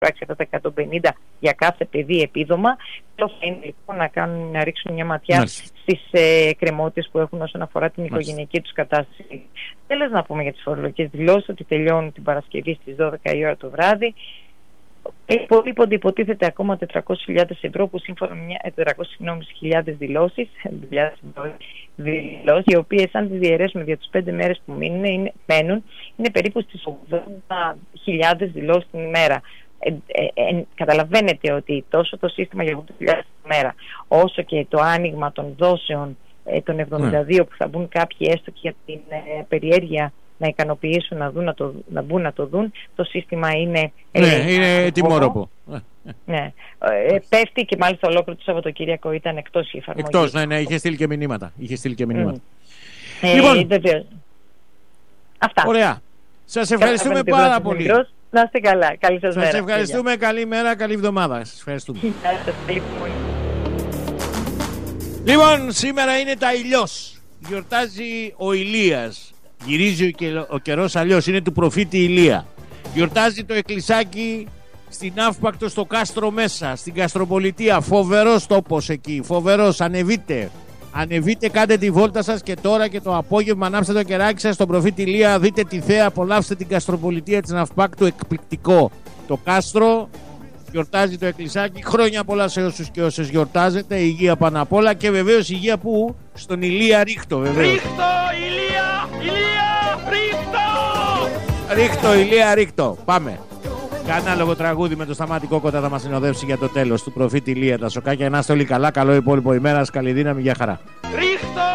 πράξη αυτά τα 150 για κάθε παιδί επίδομα. Καλό θα είναι λοιπόν να ρίξουν μια ματιά στις εκκρεμότητες που έχουν όσον αφορά την οικογενειακή τους κατάσταση. Τέλος, να πούμε για τις φορολογικές δηλώσεις ότι τελειώνουν την Παρασκευή στις 12 η ώρα το βράδυ. Υπολείπονται, υποτίθεται, ακόμα 400.000 ευρώ, που σύμφωνα με 400.000 δηλώσεις, οι οποίες αν τις διαιρέσουμε για τις 5 μέρες που μένουν, είναι περίπου στις 80.000 δηλώσεις την ημέρα. Καταλαβαίνετε ότι τόσο το σύστημα για 80.000 την ημέρα, όσο και το άνοιγμα των δόσεων των 72 που θα μπουν κάποιοι έστω και για την περιέργεια να ικανοποιήσουν, να μπουν να το δουν, το σύστημα είναι τιμόρροπο. Ναι. Πέφτει και μάλιστα ολόκληρο το Σαββατοκύριακο ήταν εκτός η εφαρμογή. Εκτός, ναι, είχε στείλει και μηνύματα. Λοιπόν, αυτά. Ωραία. Σας ευχαριστούμε πάρα πολύ. Να είστε καλά. Καλή σας μέρα. Σας ευχαριστούμε. Καλή μέρα, καλή εβδομάδα. Σας ευχαριστούμε. Λοιπόν, σήμερα είναι τα Ηλιός. Γιορτάζει ο Ηλίας. Γυρίζει ο καιρός αλλιώς. Είναι του προφήτη Ηλία. Γιορτάζει το εκκλησάκι στην Αύπακτο, στο Κάστρο μέσα, στην Καστροπολιτεία. Φοβερός τόπος εκεί. Φοβερός. Ανεβείτε, κάντε τη βόλτα σας και τώρα και το απόγευμα ανάψτε το κεράκι σας στον προφήτη Ηλία. Δείτε τη θέα, απολαύστε την Καστροπολιτεία της Αύπακτου. Εκπληκτικό το κάστρο. Γιορτάζει το εκκλησάκι. Χρόνια πολλά σε όσους και όσες γιορτάζετε. Υγεία πάνω απ' όλα. Και βεβαίως υγεία που? Στον Ηλία Ρίχτο, βεβαίως. Ρίχτο, Ηλία, Ρίχτο! Ρίχτο, Ηλία, Ρίχτο. Πάμε. Κανάλογο τραγούδι με το Σταμάτη Κόκοτα θα μας συνοδεύσει για το τέλος του προφήτη Ηλία. Τα σοκάκια, να είστε όλοι καλά. Καλό υπόλοιπο ημέρας. Καλή δύναμη. Γεια χαρά.